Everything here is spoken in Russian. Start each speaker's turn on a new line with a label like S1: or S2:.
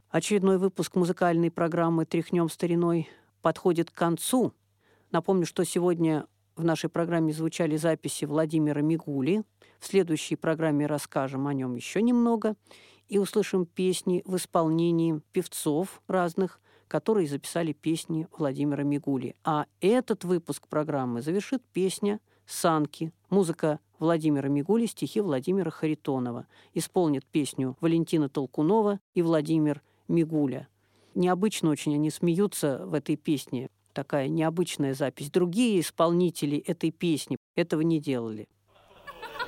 S1: Очередной выпуск музыкальной программы «Тряхнем стариной» подходит к концу. Напомню, что сегодня в нашей программе звучали записи Владимира Мигули. В следующей программе расскажем о нем еще немного и услышим песни в исполнении певцов разных, которые записали песни Владимира Мигули. А этот выпуск программы завершит песня «Санки». Музыка Владимира Мигули, стихи Владимира Харитонова. Исполнит песню Валентина Толкунова и Владимир Мигуля. Необычно очень они смеются в этой песне. Такая необычная запись. Другие исполнители этой песни этого не делали.